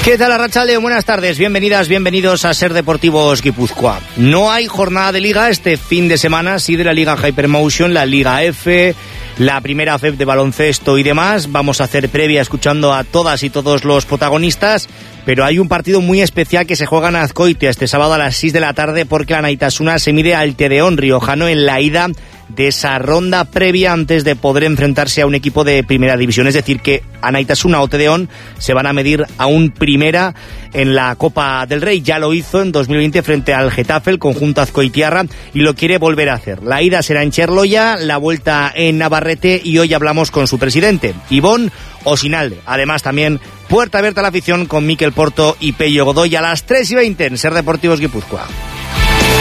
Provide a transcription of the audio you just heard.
¿Qué tal, Arratsalde? Buenas tardes, bienvenidas, bienvenidos a Ser Deportivos Guipúzcoa. No hay jornada de Liga este fin de semana, sí de la Liga Hypermotion, la Liga F, la primera FEP de baloncesto y demás. Vamos a hacer previa escuchando a todas y todos los protagonistas, pero hay un partido muy especial que se juega en Azkoitia este sábado a las 6 de la tarde porque la Naitasuna se mide al Tedeón riojano en la ida de esa ronda previa antes de poder enfrentarse a un equipo de primera división. Es decir, que Anaitasuna o Tedeón se van a medir a un primera en la Copa del Rey. Ya lo hizo en 2020 frente al Getafe, el conjunto azcoitiarra, y lo quiere volver a hacer. La ida será en Cherloya, la vuelta en Navarrete, y hoy hablamos con su presidente, Ivón Osinalde. Además, también puerta abierta a la afición con Miquel Porto y Pello Godoy a las 3:20 en Ser Deportivos Guipúzcoa.